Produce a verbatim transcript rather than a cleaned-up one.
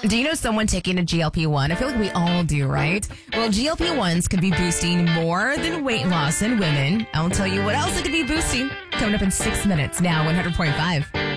Do you know someone taking a G L P one? I feel like we all do, right? Well, G L P ones could be boosting more than weight loss in women. I'll tell you what else it could be boosting. Coming up in six minutes now, one hundred point five.